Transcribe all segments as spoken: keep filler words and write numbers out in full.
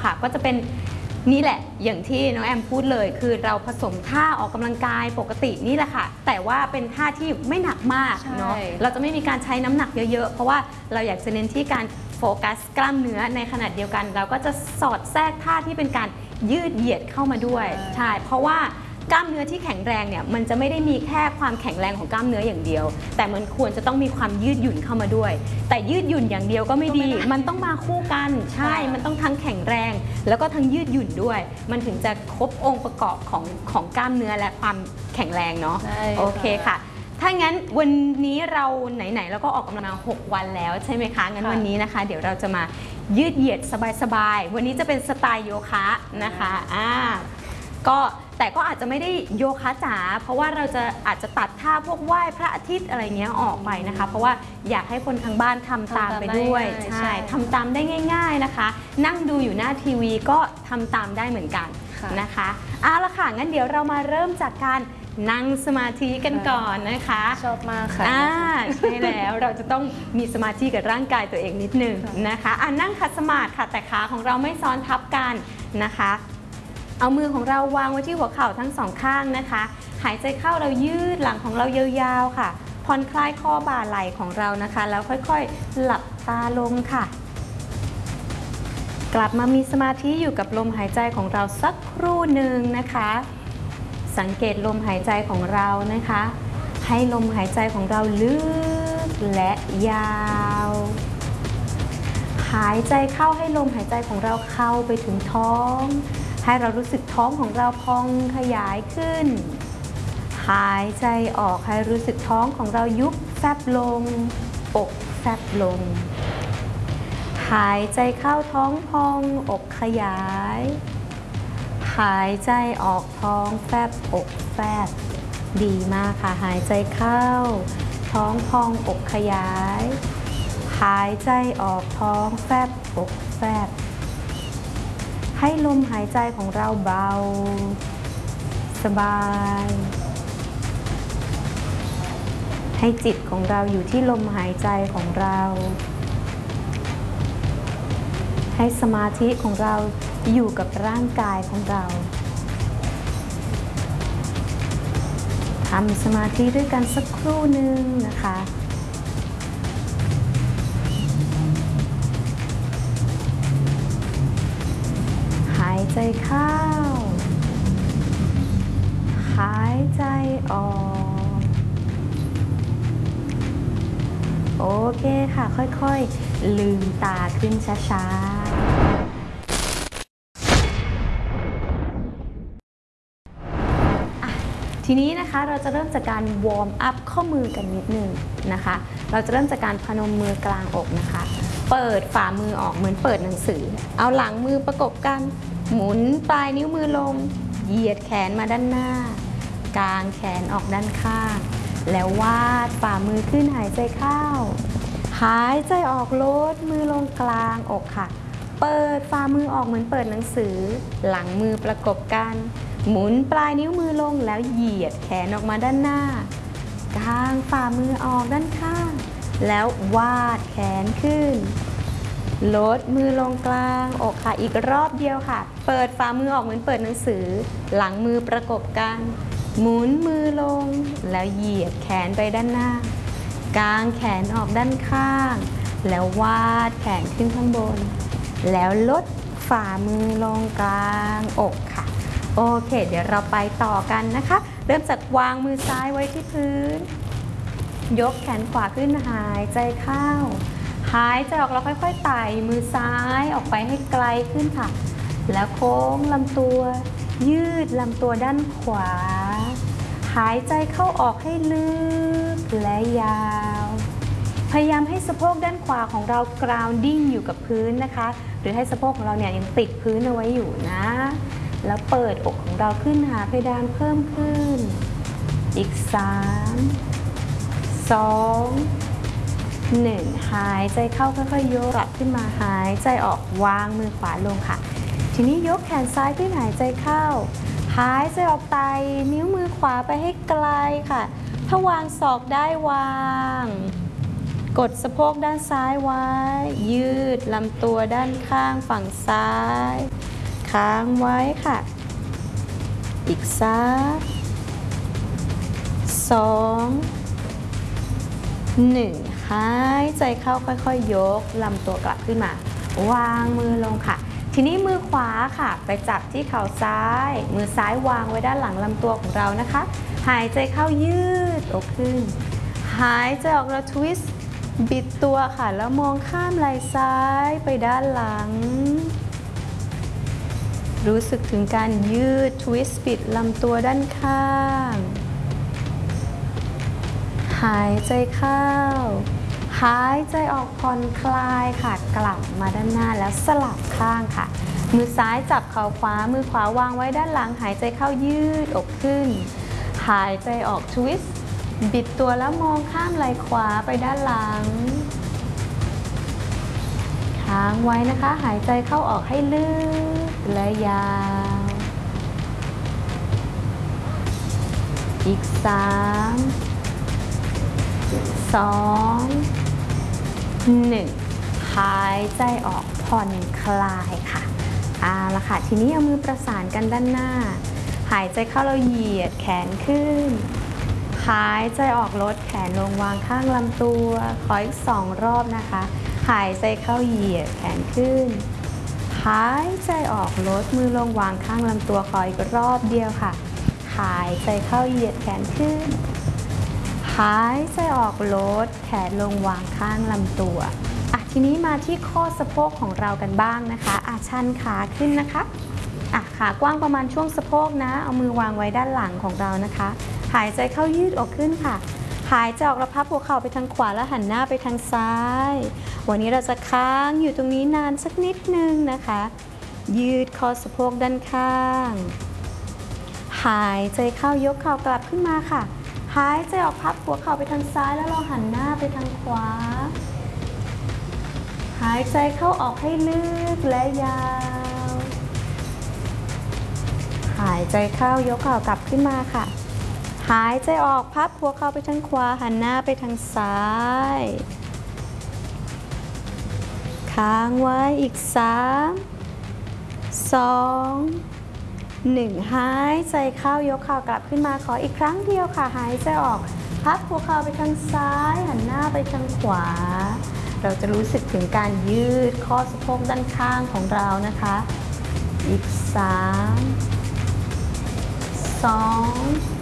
ค่ะก็จะเป็นนี่แหละอย่างที่น้องแอมพูดเลยคือเราผสมท่าออกกำลังกายปกตินี่แหละค่ะแต่ว่าเป็นท่าที่ไม่หนักมากเนาะเราจะไม่มีการใช้น้ำหนักเยอะๆเพราะว่าเราอยากจะเน้นที่การโฟกัสกล้ามเนื้อในขณะเดียวกันเราก็จะสอดแทรกท่าที่เป็นการยืดเหยียดเข้ามาด้วยใช่เพราะว่ากล้ามเนื้อที่แข็งแรงเนี่ยมันจะไม่ได้มีแค่ความแข็งแรงของกล้ามเนื้ออย่างเดียวแต่มันควรจะต้องมีความยืดหยุ่นเข้ามาด้วยแต่ยืดหยุ่นอย่างเดียวก็ไม่ดีมันต้องมาคู่กันใช่มันต้องทั้งแข็งแรงแล้วก็ทั้งยืดหยุ่นด้วยมันถึงจะครบองค์ประกอบของของกล้ามเนื้อและความแข็งแรงเนาะโอเคค่ะถ้างั้นวันนี้เราไหนๆแล้วก็ออกกำลังหกวันแล้วใช่ไหมคะงั้นวันนี้นะคะเดี๋ยวเราจะมายืดเหยียดสบายๆวันนี้จะเป็นสไตล์โยคะนะคะอ่าก็แต่ก็อาจจะไม่ได้โยคะจ๋าเพราะว่าเราจะอาจจะตัดท่าพวกไหว้พระอาทิตย์อะไรเงี้ยออกไปนะคะเพราะว่าอยากให้คนทางบ้านทำตามไปด้วยใช่ทำตามได้ง่ายๆนะคะนั่งดูอยู่หน้าทีวีก็ทำตามได้เหมือนกันนะคะเอาละค่ะงั้นเดี๋ยวเรามาเริ่มจากการนั่งสมาธิกันก่อนนะคะชอบมากค่ะอ่าใช่แล้วเราจะต้องมีสมาธิกับร่างกายตัวเองนิดนึงนะคะอ่านั่งขัดสมาธิค่ะแต่ขาของเราไม่ซ้อนทับกันนะคะเอามือของเราวางไว้ที่หัวเข่าทั้งสองข้างนะคะหายใจเข้าเรายืดหลังของเรายาวๆค่ะผ่อนคลายข้อบ่าไหล่ของเรานะคะแล้วค่อยๆหลับตาลงค่ะกลับมามีสมาธิอยู่กับลมหายใจของเราสักครู่หนึ่งนะคะสังเกตลมหายใจของเรานะคะให้ลมหายใจของเราลึกและยาวหายใจเข้าให้ลมหายใจของเราเข้าไปถึงท้องให้เรารู้สึกท้องของเราพองขยายขึ้นหายใจออกให้รู้สึกท้องของเรายุบแฟบลงอกแฟบลงหายใจเข้าท้องพองอกขยายหายใจออกท้องแฟบอกแฟบดีมากค่ะหายใจเข้าท้องพองอกขยายหายใจออกท้องแฟบอกแฟบให้ลมหายใจของเราเบาสบายให้จิตของเราอยู่ที่ลมหายใจของเราให้สมาธิของเราอยู่กับร่างกายของเราทำสมาธิด้วยกันสักครู่หนึ่งนะคะหายใจเข้าหายใจออกโอเคค่ะค่อยๆลืมตาขึ้นช้าๆทีนี้นะคะเราจะเริ่มจากการวอร์มอัพข้อมือกันนิดนึงนะคะเราจะเริ่มจากการพนมมือกลางอกนะคะเปิดฝ่ามือออกเหมือนเปิดหนังสือเอาหลังมือประกบกันหมุนปลายนิ้วมือลงเหยียดแขนมาด้านหน้ากางแขนออกด้านข้างแล้ววาดฝ่ามือขึ้นหายใจเข้าหายใจออกลดมือลงกลางอกค่ะเปิดฝ่ามือออกเหมือนเปิดหนังสือหลังมือประกบกันหมุนปลายนิ้วมือลงแล้วเหยียดแขนออกมาด้านหน้ากางฝ่ามือออกด้านข้างแล้ววาดแขนขึ้นลดมือลงกลางอกค่ะอีกรอบเดียวค่ะเปิดฝ่ามือออกเหมือนเปิดหนังสือหลังมือประกบกันหมุนมือลงแล้วเหยียดแขนไปด้านหน้ากางแขนออกด้านข้างแล้ววาดแขนขึ้นข้างบนแล้วลดฝ่ามือลงกลางอกค่ะโอเคเดี๋ยวเราไปต่อกันนะคะเริ่มจากวางมือซ้ายไว้ที่พื้นยกแขนขวาขึ้นหายใจเข้าหายใจออกแล้วค่อยๆไต่มือซ้ายออกไปให้ไกลขึ้นค่ะแล้วโค้งลำตัวยืดลำตัวด้านขวาหายใจเข้าออกให้ลึกและยาวพยายามให้สะโพกด้านขวาของเรา grounding อยู่กับพื้นนะคะหรือให้สะโพกของเราเนี่ยยังติดพื้นเอาไว้อยู่นะแล้วเปิดอกของเราขึ้นหาเพดานเพิ่มขึ้นอีกสามสองหนึ่งหายใจเข้าค่อยๆยกกลับขึ้นมาหายใจออกวางมือขวาลงค่ะทีนี้ยกแขนซ้ายขึ้นหายใจเข้าหายใจออกไต่นิ้วมือขวาไปให้ไกลค่ะถ้าวางศอกได้วางกดสะโพกด้านซ้ายไว้ยืดลำตัวด้านข้างฝั่งซ้ายค้างไว้ค่ะอีกสักสองหนึ่งหายใจเข้าค่อยๆยกลำตัวกลับขึ้นมาวางมือลงค่ะทีนี้มือขวาค่ะไปจับที่เข่าซ้ายมือซ้ายวางไว้ด้านหลังลำตัวของเรานะคะหายใจเข้ายืดอกขึ้นหายใจออกแล้วทวิสต์บิดตัวค่ะแล้วมองข้ามไหล่ซ้ายไปด้านหลังรู้สึกถึงการยืดทวิสต์บิดลำตัวด้านข้างหายใจเข้าหายใจออกผ่อนคลายค่ะกลับมาด้านหน้าแล้วสลับข้างค่ะมือซ้ายจับเข่าขวามือขวาวางไว้ด้านหลังหายใจเข้ายืดอกขึ้นหายใจออกทวิสต์บิดตัวแล้วมองข้ามไหล่ขวาไปด้านหลังค้างไว้นะคะหายใจเข้าออกให้ลึกและยาวอีกสามสองหนึ่งหายใจออกผ่อนคลายค่ะเอาละค่ะทีนี้เอามือประสานกันด้านหน้าหายใจเข้าเราเหยียดแขนขึ้นหายใจออกลดแขนลงวางข้างลำตัวขออีกสองรอบนะคะหายใจเข้าเหยียดแขนขึ้นหายใจออกลดมือลงวางข้างลำตัวขออีกรอบเดียวค่ะหายใจเข้าเหยียดแขนขึ้นหายใจออกลดแขนลงวางข้างลำตัวอ่ะทีนี้มาที่ข้อสะโพกของเรากันบ้างนะคะอ่ะชันขาขึ้นนะคะอ่ะขากว้างประมาณช่วงสะโพกนะเอามือวางไว้ด้านหลังของเรานะคะหายใจเข้ายืดอกขึ้นค่ะหายใจออกแล้วพับหัวเข่าไปทางขวาแล้วหันหน้าไปทางซ้ายวันนี้เราจะค้างอยู่ตรงนี้นานสักนิดนึงนะคะยืดข้อสะโพกด้านข้างหายใจเข้ายกเข่ากลับขึ้นมาค่ะหายใจออกพับหัวเข่าไปทางซ้ายแล้วเราหันหน้าไปทางขวาหายใจเข้าออกให้ลึกและยาวหายใจเข้ายกเข่ากลับขึ้นมาค่ะหายใจออกพับหัวเข่าไปทางขวาหันหน้าไปทางซ้ายค้างไว้อีกสามสองหนึ่งหายใจเข้ายกเข่ากลับขึ้นมาขออีกครั้งเดียวค่ะหายใจออกพับหัวเข่าไปทางซ้ายหันหน้าไปทางขวาเราจะรู้สึกถึงการยืดข้อสะโพกด้านข้างของเรานะคะอีกสามสอง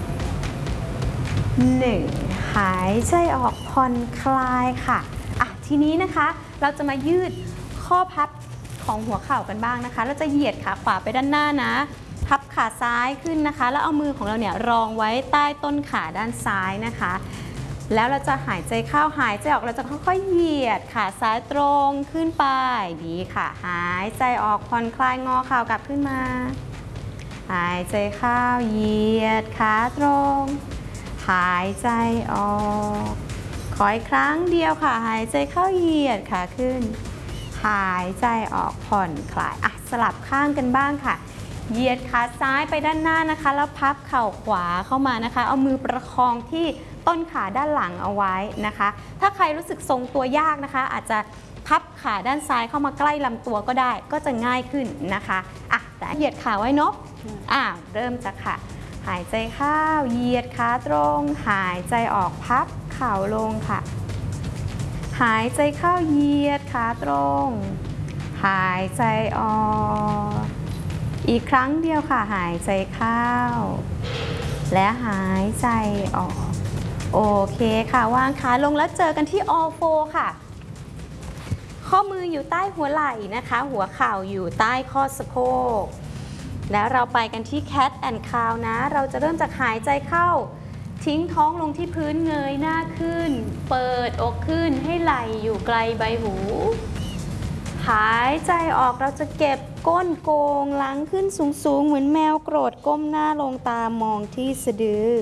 หนึ่งหายใจออกผ่อนคลายค่ะอ่ะทีนี้นะคะเราจะมายืดข้อพับของหัวเข่ากันบ้างนะคะเราจะเหยียดขาขวาไปด้านหน้านะพับขาซ้ายขึ้นนะคะแล้วเอามือของเราเนี่ยรองไว้ใต้ต้นขาด้านซ้ายนะคะแล้วเราจะหายใจเข้าหายใจออกเราจะค่อยๆเหยียดขาซ้ายตรงขึ้นไปดีค่ะหายใจออกผ่อนคลายงอเข่ากลับขึ้นมาหายใจเข้าเหยียดขาตรงหายใจออกขออีกครั้งเดียวค่ะหายใจเข้าเหยียดขาขึ้นหายใจออกผ่อนคลายอ่ะสลับข้างกันบ้างค่ะเหยียดขาซ้ายไปด้านหน้านะคะแล้วพับเข่าขวาเข้ามานะคะเอามือประคองที่ต้นขาด้านหลังเอาไว้นะคะถ้าใครรู้สึกทรงตัวยากนะคะอาจจะพับขาด้านซ้ายเข้ามาใกล้ลำตัวก็ได้ก็จะง่ายขึ้นนะคะอ่ะแต่เหยียดขาไว้เนาะอ่ะเริ่มจากค่ะหายใจเข้าเหยียดขาตรงหายใจออกพับเข่าลงค่ะหายใจเข้าเหยียดขาตรงหายใจออกอีกครั้งเดียวค่ะหายใจเข้าและหายใจออกโอเคค่ะวางขาลงแล้วเจอกันที่ all four ค่ะข้อมืออยู่ใต้หัวไหล่นะคะหัวเข่าอยู่ใต้ข้อสะโพกแล้วเราไปกันที่ cat and cow นะเราจะเริ่มจากหายใจเข้าทิ้งท้องลงที่พื้นเงยหน้าขึ้นเปิดอกขึ้นให้ไหล่อยู่ไกลใบหูหายใจออกเราจะเก็บก้นโกงหลังขึ้นสูงๆเหมือนแมวโกรธก้มหน้าลงตามองที่สะดือ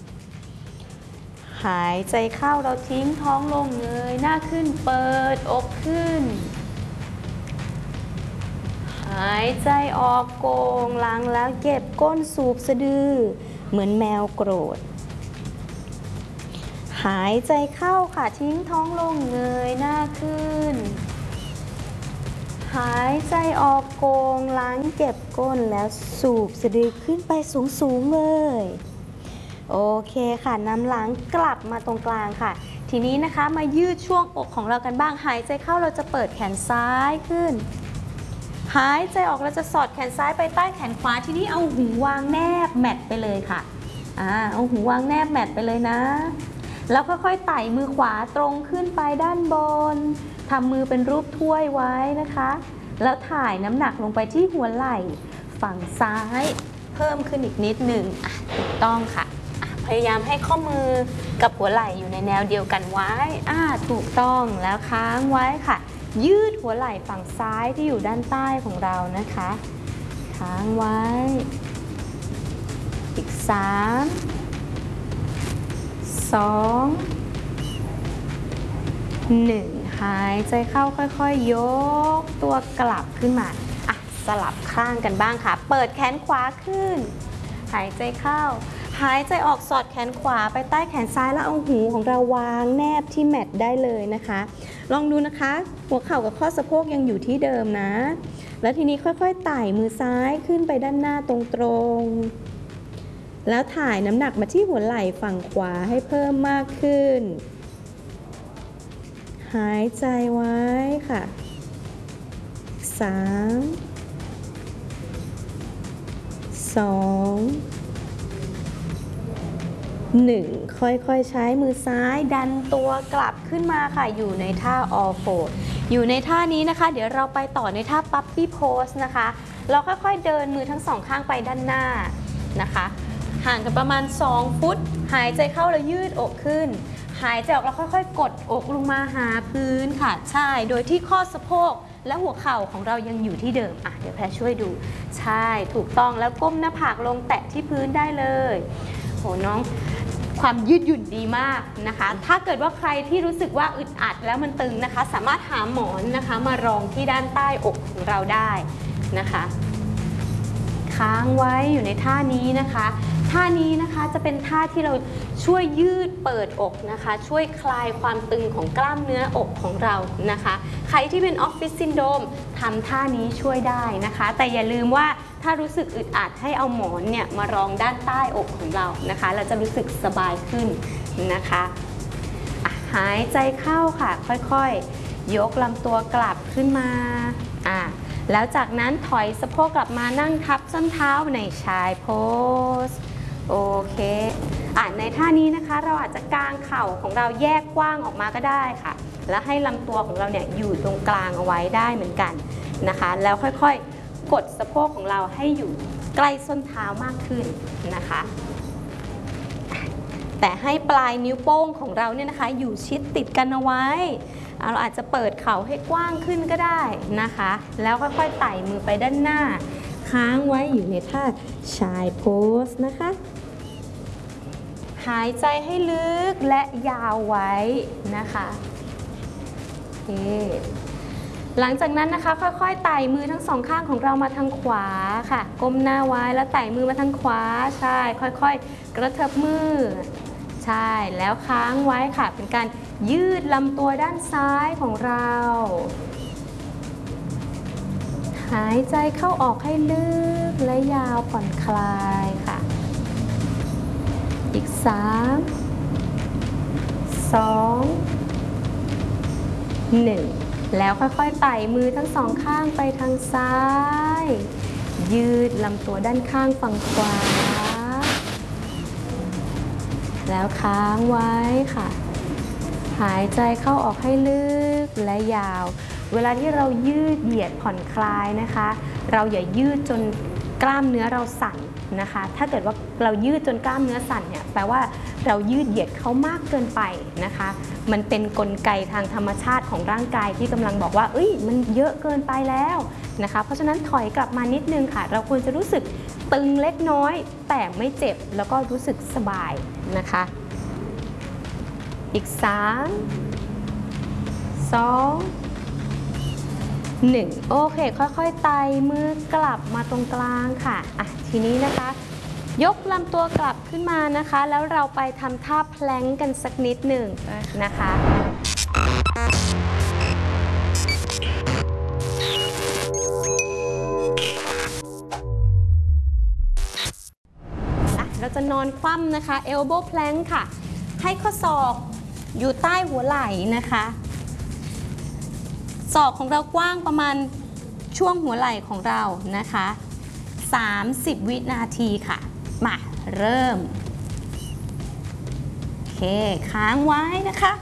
หายใจเข้าเราทิ้งท้องลงเงยหน้าขึ้นเปิดอกขึ้นหายใจออกโกงหลังแล้วเก็บก้นสูบสะดือเหมือนแมวโกรธหหายใจเข้าค่ะทิ้งท้องลงเงยหน้าขึ้นหายใจออกโกงหลังเก็บก้นแล้วสูบสะดือขึ้นไปสูงๆเลยโอเคค่ะนำหลังกลับมาตรงกลางค่ะทีนี้นะคะมายืดช่วงอกของเรากันบ้างหายใจเข้าเราจะเปิดแขนซ้ายขึ้นหายใจออกเราจะสอดแขนซ้ายไปใต้แขนขวาทีนี้เอาหูวางแนบแมทไปเลยค่ะอ่าเอาหูวางแนบแมทไปเลยนะแล้วค่อยๆไต่มือขวาตรงขึ้นไปด้านบนทำมือเป็นรูปถ้วยไว้นะคะแล้วถ่ายน้ำหนักลงไปที่หัวไหล่ฝั่งซ้ายเพิ่มขึ้นอีกนิดหนึ่งอ่ะถูกต้องค่ะพยายามให้ข้อมือกับหัวไหล่อยู่ในแนวเดียวกันไว้อ่าถูกต้องแล้วค้างไว้ค่ะยืดหัวไหล่ฝั่งซ้ายที่อยู่ด้านใต้ของเรานะคะค้างไว้อีกสามสองหนึ่งหายใจเข้าค่อยๆ ย, ยกตัวกลับขึ้นมาอ่ะสลับข้างกันบ้างค่ะเปิดแขนขวาขึ้นหายใจเข้าหายใจออกสอดแขนขวาไปใต้แขนซ้ายแล้วเอาหูของเราวางแนบที่แมทได้เลยนะคะลองดูนะคะหัวเข่ากับข้อสะโพกยังอยู่ที่เดิมนะแล้วทีนี้ค่อยๆไต่มือซ้ายขึ้นไปด้านหน้าตรงๆแล้วถ่ายน้ำหนักมาที่หัวไหล่ฝั่งขวาให้เพิ่มมากขึ้นหายใจไว้ค่ะสามสองหนึ่งค่อยๆใช้มือซ้ายดันตัวกลับขึ้นมาค่ะอยู่ในท่า all four อยู่ในท่านี้นะคะเดี๋ยวเราไปต่อในท่า puppy pose นะคะเราค่อยๆเดินมือทั้งสองข้างไปด้านหน้านะคะห่างกันประมาณสองฟุตหายใจเข้าแล้วยืดอกขึ้นหายใจออกแล้วค่อยๆกดอกลงมาหาพื้นค่ะใช่โดยที่ข้อสะโพกและหัวเข่าของเรายังอยู่ที่เดิมอ่ะเดี๋ยวแพรช่วยดูใช่ถูกต้องแล้วก้มหน้าผากลงแตะที่พื้นได้เลยโหน้องความยืดหยุ่นดีมากนะคะถ้าเกิดว่าใครที่รู้สึกว่าอึดอัดแล้วมันตึงนะคะสามารถหาหมอนนะคะมารองที่ด้านใต้อกของเราได้นะคะค้างไว้อยู่ในท่านี้นะคะท่านี้นะคะจะเป็นท่าที่เราช่วยยืดเปิดอกนะคะช่วยคลายความตึงของกล้ามเนื้ออกของเรานะคะใครที่เป็นออฟฟิศซินโดรมทำท่านี้ช่วยได้นะคะแต่อย่าลืมว่าถ้ารู้สึกอึดอัดให้เอาหมอนเนี่ยมารองด้านใต้อกของเรานะคะเราจะรู้สึกสบายขึ้นนะคะหายใจเข้าค่ะค่อยๆยกลำตัวกลับขึ้นมาอ่ะแล้วจากนั้นถอยสะโพกกลับมานั่งทับส้นเท้าในชายโพสโอเคอ่ะในท่านี้นะคะเราอาจจะกางเข่าของเราแยกกว้างออกมาก็ได้ค่ะแล้วให้ลำตัวของเราเนี่ยอยู่ตรงกลางเอาไว้ได้เหมือนกันนะคะแล้วค่อยๆกดสะโพกของเราให้อยู่ใกล้ส้นเท้ามากขึ้นนะคะแต่ให้ปลายนิ้วโป้งของเราเนี่ยนะคะอยู่ชิดติดกันเอาไว้เราอาจจะเปิดเข่าให้กว้างขึ้นก็ได้นะคะแล้วค่อยๆไต่มือไปด้านหน้าค้างไว้อยู่ในท่าชายโพสนะคะหายใจให้ลึกและยาวไว้นะคะโอเคหลังจากนั้นนะคะค่อยๆไต่มือทั้งสองข้างของเรามาทางขวาค่ะก้มหน้าไว้แล้วไต่มือมาทางขวาใช่ค่อยๆกระเถิบมือใช่แล้วค้างไว้ค่ะเป็นการยืดลำตัวด้านซ้ายของเราหายใจเข้าออกให้ลึกและยาวผ่อนคลายค่ะอีกสามสองหนึ่งแล้วค่อยๆไต่มือทั้งสองข้างไปทางซ้ายยืดลำตัวด้านข้างฝั่งขวาแล้วค้างไว้ค่ะหายใจเข้าออกให้ลึกและยาวเวลาที่เรายืดเหยียดผ่อนคลายนะคะเราอย่ายืดจนกล้ามเนื้อเราสั่นนะคะถ้าเกิดว่าเรายืดจนกล้ามเนื้อสั่นเนี่ยแปลว่าเรายืดเหยียดเขามากเกินไปนะคะมันเป็นกลไกทางธรรมชาติของร่างกายที่กำลังบอกว่าเอ้ยมันเยอะเกินไปแล้วนะคะเพราะฉะนั้นถอยกลับมานิดนึงค่ะเราควรจะรู้สึกตึงเล็กน้อยแต่ไม่เจ็บแล้วก็รู้สึกสบายนะคะอีกสามสองหนึ่งโอเคค่อยๆไต่มือกลับมาตรงกลางค่ะอ่ะทีนี้นะคะยกลำตัวกลับขึ้นมานะคะแล้วเราไปทำท่าแพลงก์กันสักนิดหนึ่งนะคะเราจะนอนคว่ำนะคะ elbow plank ค่ะให้ข้อศอกอยู่ใต้หัวไหล่นะคะศอกของเรากว้างประมาณช่วงหัวไหล่ของเรานะคะสามสิบวินาทีค่ะมาเริ่มโอเคค้างไว้นะคะ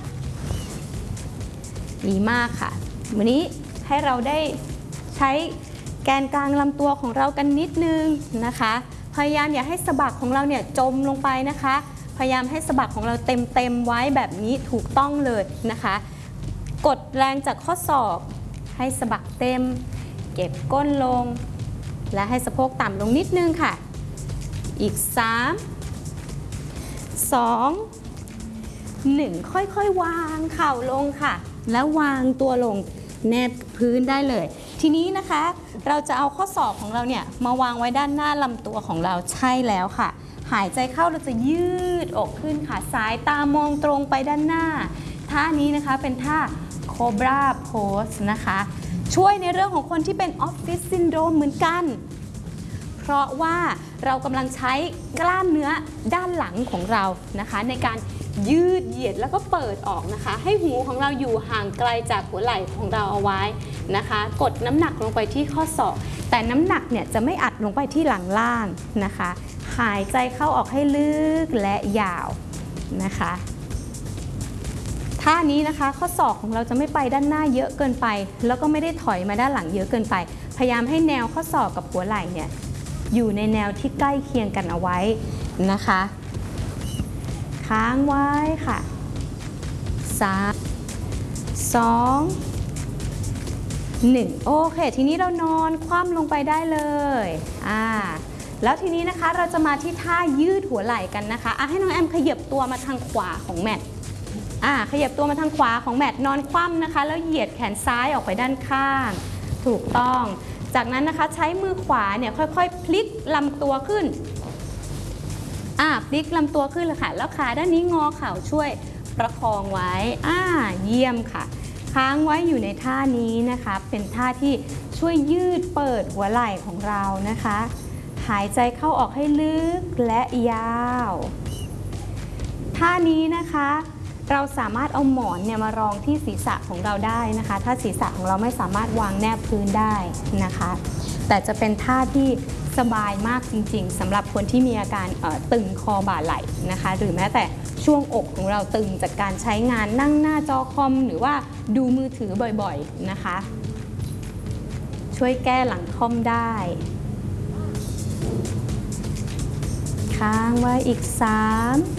ดีมากค่ะวันนี้ให้เราได้ใช้แกนกลางลำตัวของเรากันนิดนึงนะคะพยายามอย่าให้สะบักของเราเนี่ยจมลงไปนะคะพยายามให้สะบักของเราเต็มเต็มไว้แบบนี้ถูกต้องเลยนะคะกดแรงจากข้อศอกให้สะบักเต็มเก็บก้นลงและให้สะโพกต่ำลงนิดนึงค่ะอีกสาม สอง หนึ่งค่อยๆวางเข่าลงค่ะแล้ววางตัวลงแนบพื้นได้เลยทีนี้นะคะเราจะเอาข้อศอกของเราเนี่ยมาวางไว้ด้านหน้าลำตัวของเราใช่แล้วค่ะหายใจเข้าเราจะยืดอกขึ้นค่ะสายตามองตรงไปด้านหน้าท่านี้นะคะเป็นท่าโคบราโพสนะคะช่วยในเรื่องของคนที่เป็นออฟฟิศซินโดรมเหมือนกันเพราะว่าเรากำลังใช้กล้ามเนื้อด้านหลังของเรานะคะในการยืดเหยียดแล้วก็เปิดออกนะคะให้หูของเราอยู่ห่างไกลจากหัวไหล่ของเราเอาไว้นะคะกดน้ำหนักลงไปที่ข้อศอกแต่น้ำหนักเนี่ยจะไม่อัดลงไปที่หลังล่างนะคะหายใจเข้าออกให้ลึกและยาวนะคะท่านี้นะคะข้อศอกของเราจะไม่ไปด้านหน้าเยอะเกินไปแล้วก็ไม่ได้ถอยมาด้านหลังเยอะเกินไปพยายามให้แนวข้อศอกกับหัวไหล่เนี่ยอยู่ในแนวที่ใกล้เคียงกันเอาไว้นะคะค้างไว้ค่ะสาม สอง หนึ่งโอเคทีนี้เรานอนคว่ำลงไปได้เลยอ่าแล้วทีนี้นะคะเราจะมาที่ท่ายืดหัวไหล่กันนะคะอ่ะให้น้องแอมขยับตัวมาทางขวาของแมทอ่าขยับตัวมาทางขวาของแมทนอนคว่ำนะคะแล้วเหยียดแขนซ้ายออกไปด้านข้างถูกต้องจากนั้นนะคะใช้มือขวาเนี่ยค่อยๆพลิกลำตัวขึ้นอ่าพลิกลำตัวขึ้นเลยค่ะแล้วขาด้านนี้งอเข่าช่วยประคองไว้อ่าเยี่ยมค่ะค้างไว้อยู่ในท่านี้นะคะเป็นท่าที่ช่วยยืดเปิดหัวไหล่ของเรานะคะหายใจเข้าออกให้ลึกและยาวท่านี้นะคะเราสามารถเอาหมอนเนี่ยมารองที่ศีรษะของเราได้นะคะถ้าศีรษะของเราไม่สามารถวางแนบพื้นได้นะคะแต่จะเป็นท่าที่สบายมากจริงๆสำหรับคนที่มีอาการตึงคอบ่าไหล่นะคะหรือแม้แต่ช่วงอกของเราตึงจากการใช้งานนั่งหน้าจอคอมหรือว่าดูมือถือบ่อยๆนะคะช่วยแก้หลังค่อมได้ค้างไว้อีกสาม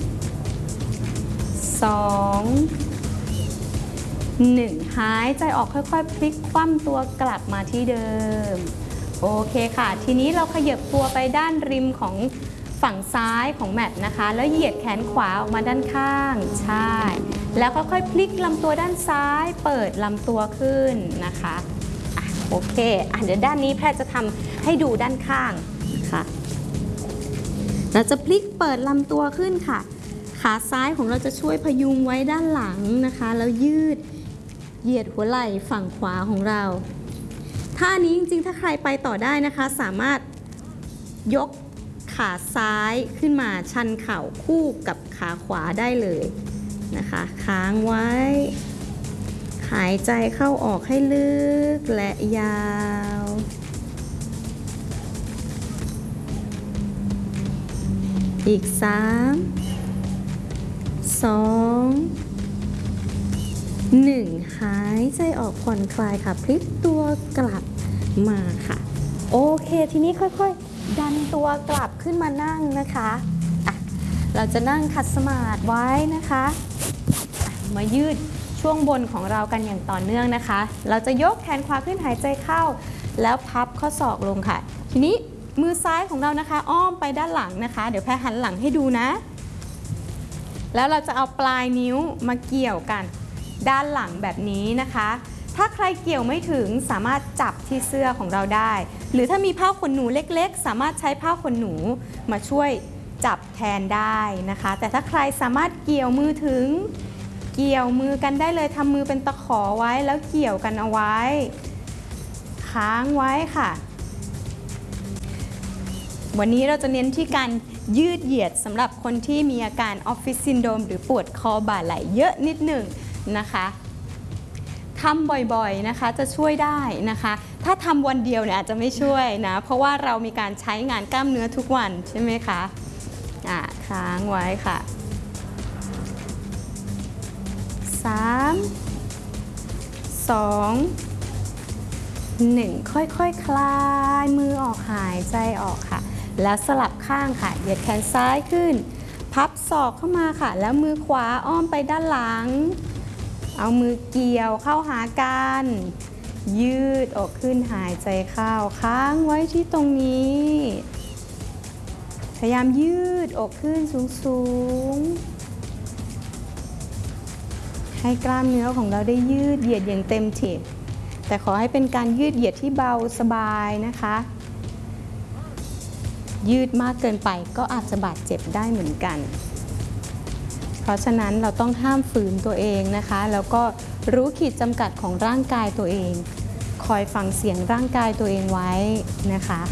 สอง หนึ่งหายใจออกค่อยๆพลิกคว่ำตัวกลับมาที่เดิมโอเคค่ะทีนี้เราขยับตัวไปด้านริมของฝั่งซ้ายของแมทนะคะแล้วเหยียดแขนขวาออกมาด้านข้างใช่แล้วค่อยๆพลิกลำตัวด้านซ้ายเปิดลำตัวขึ้นนะคะอ่ะโอเคอ่ะเดี๋ยวด้านนี้แพทย์จะทำให้ดูด้านข้างค่ะเราจะพลิกเปิดลำตัวขึ้นค่ะขาซ้ายของเราจะช่วยพยุงไว้ด้านหลังนะคะแล้วยืดเหยียดหัวไหล่ฝั่งขวาของเราท่านี้จริงๆถ้าใครไปต่อได้นะคะสามารถยกขาซ้ายขึ้นมาชันเข่าคู่กับขาขวาได้เลยนะคะค้างไว้หายใจเข้าออกให้ลึกและยาวอีกสาม สอง หนึ่งหายใจออกผ่อนคลายค่ะพลิกตัวกลับมาค่ะโอเคทีนี้ค่อยๆดันตัวกลับขึ้นมานั่งนะคะอ่ะเราจะนั่งขัดสมาธิไว้นะคะมายืดช่วงบนของเรากันอย่างต่อเนื่องนะคะเราจะยกแขนขวาขึ้นหายใจเข้าแล้วพับข้อศอกลงค่ะทีนี้มือซ้ายของเรานะคะอ้อมไปด้านหลังนะคะเดี๋ยวแพรหันหลังให้ดูนะแล้วเราจะเอาปลายนิ้วมาเกี่ยวกันด้านหลังแบบนี้นะคะทถ้าใครเกี่ยวไม่ถึงสามารถจับที่เสื้อของเราได้หรือถ้ามีผ้าขนหนูเล็กๆสามารถใช้ผ้าขนหนูมาช่วยจับแทนได้นะคะแต่ถ้าใครสามารถเกี่ยวมือถึงเกี่ยวมือกันได้เลยทำมือเป็นตะขอไว้แล้วเกี่ยวกันเอาไว้ค้างไว้ค่ะวันนี้เราจะเน้นที่การยืดเหยียดสำหรับคนที่มีอาการออฟฟิศซินโดรมหรือปวดคอบ่าไหล่เยอะนิดหนึ่งนะคะทำบ่อยๆนะคะจะช่วยได้นะคะถ้าทำวันเดียวเนี่ยอาจจะไม่ช่วยนะเพราะว่าเรามีการใช้งานกล้ามเนื้อทุกวันใช่ไหมคะอ่ะค้างไว้ค่ะสามสองหนึ่งค่อยๆ ค, คลายมือออกหายใจออกค่ะแล้วสลับข้างค่ะเหยียดแขนซ้ายขึ้นพับศอกเข้ามาค่ะแล้วมือขวาอ้อมไปด้านหลังเอามือเกี่ยวเข้าหากันยืดออกขึ้นหายใจเข้าค้างไว้ที่ตรงนี้พยายามยืดอกขึ้นสูงๆให้กล้ามเนื้อของเราได้ยืดเหยียดอย่างเต็มที่แต่ขอให้เป็นการยืดเหยียดที่เบาสบายนะคะยืดมากเกินไปก็อาจจะบาดเจ็บได้เหมือนกันเพราะฉะนั้นเราต้องห้ามฝืนตัวเองนะคะแล้วก็รู้ขีดจำกัดของร่างกายตัวเองคอยฟังเสียงร่างกายตัวเองไว้นะคะ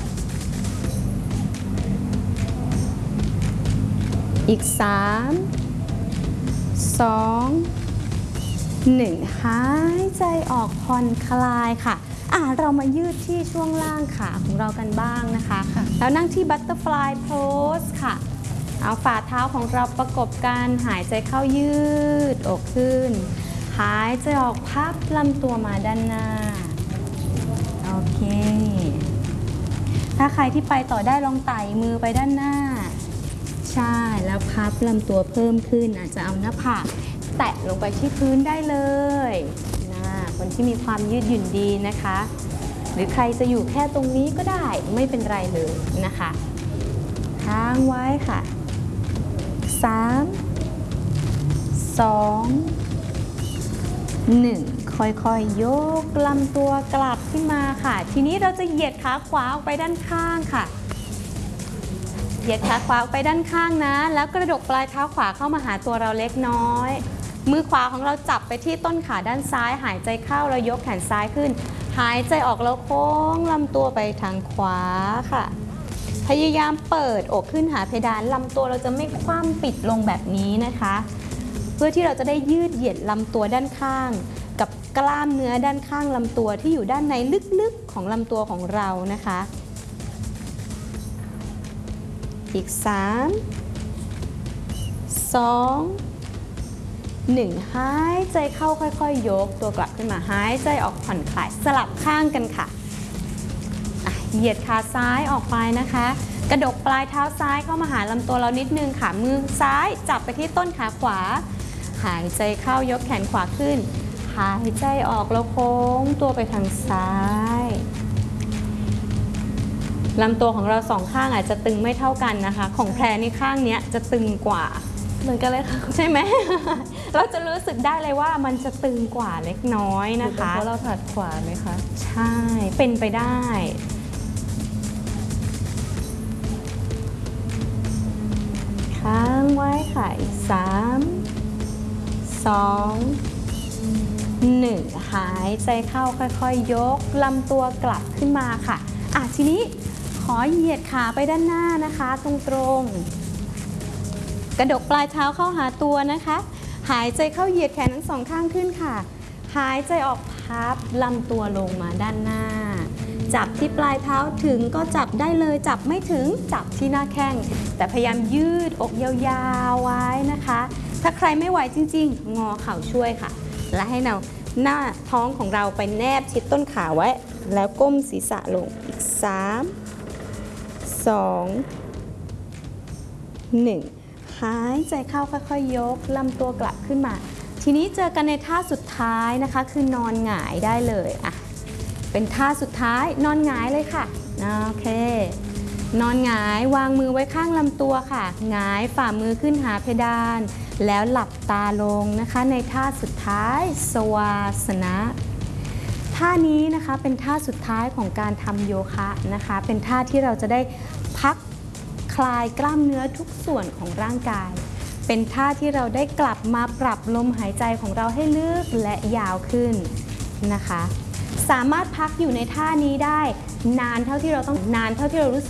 อีกสามสองหนึ่งหายใจออกผ่อนคลายค่ะอ่ะเรามายืดที่ช่วงล่างขาของเรากันบ้างนะคะแล้วนั่งที่ Butterfly Pose ค่ะเอาฝ่าเท้าของเราประกบกันหายใจเข้ายืดอกขึ้นหายใจออกพับลำตัวมาด้านหน้าโอเคถ้าใครที่ไปต่อได้ลองไต่มือไปด้านหน้าใช่แล้วพับลำตัวเพิ่มขึ้นอาจจะเอาหน้าผากแตะลงไปที่พื้นได้เลยนะคนที่มีความยืดหยุ่นดีนะคะหรือใครจะอยู่แค่ตรงนี้ก็ได้ไม่เป็นไรเลยนะคะค้างไว้ค่ะสามสองหนึ่งค่อยๆยกลำตัวกลับขึ้นมาค่ะทีนี้เราจะเหยียดขาขวาออกไปด้านข้างค่ะเหยียดขาขวาออกไปด้านข้างนะแล้วกระดกปลายเท้าขวาเข้ามาหาตัวเราเล็กน้อยมือขวาของเราจับไปที่ต้นขาด้านซ้ายหายใจเข้าแล้วยกแขนซ้ายขึ้นหายใจออกแล้วโค้งลำตัวไปทางขวาค่ะพยายามเปิดอกขึ้นหาเพดานลำตัวเราจะไม่คว่ำปิดลงแบบนี้นะคะเพื่อที่เราจะได้ยืดเหยียดลำตัวด้านข้างกับกล้ามเนื้อด้านข้างลำตัวที่อยู่ด้านในลึกๆของลำตัวของเรานะคะอีกสามสองหนึ่งหายใจเข้าค่อยๆยกตัวกลับขึ้นมาหายใจออกผ่อนคลายสลับข้างกันค่ะเหยียดขาซ้ายออกไปนะคะกระดกปลายเท้าซ้ายเข้ามาหาลำตัวเรานิดนึงค่ะมือซ้ายจับไปที่ต้นขาขวาหายใจเข้ายกแขนขวาขึ้นหายใจออกแล้วโค้งตัวไปทางซ้ายลำตัวของเราสองข้างอาจจะตึงไม่เท่ากันนะคะของแพรนี่ข้างนี้จะตึงกว่าเหมือนกันเลยค่ะใช่ไหม เราจะรู้สึกได้เลยว่ามันจะตึงกว่าเล็กน้อยนะคะเพราะเราถนัดขวาไหมคะใช่เป็นไปได้ค้างไว้ค่ะอีกสามสองหนึ่งหายใจเข้าค่อยๆยกลำตัวกลับขึ้นมาค่ะอ่ะทีนี้ขอเหยียดขาไปด้านหน้านะคะตรงๆกระดกปลายเท้าเข้าหาตัวนะคะหายใจเข้าเหยียดแขนทั้งสองข้างขึ้นค่ะหายใจออกพับลำตัวลงมาด้านหน้าจับที่ปลายเท้าถึงก็จับได้เลยจับไม่ถึงจับที่หน้าแข้งแต่พยายามยืดอกยาวๆไว้นะคะถ้าใครไม่ไหวจริงๆงอเข่าช่วยค่ะและให้เราหน้าท้องของเราไปแนบชิดต้นขาไว้แล้วก้มศีรษะลงอีกสามสองหนึ่งหายใจเข้าค่อยๆยกลำตัวกลับขึ้นมาทีนี้เจอกันในท่าสุดท้ายนะคะคือนอนหงายได้เลยอ่ะเป็นท่าสุดท้ายนอนหงายเลยค่ะโอเคนอนหงายวางมือไว้ข้างลำตัวค่ะหงายฝ่ามือขึ้นหาเพดานแล้วหลับตาลงนะคะในท่าสุดท้ายสวาสนะท่านี้นะคะเป็นท่าสุดท้ายของการทำโยคะนะคะเป็นท่าที่เราจะได้พักคลายกล้ามเนื้อทุกส่วนของร่างกายเป็นท่าที่เราได้กลับมาปรับลมหายใจของเราให้ลึกและยาวขึ้นนะคะสามารถพักอยู่ในท่านี้ได้นานเท่าที่เราต้องนานเท่าที่เรารู้สึก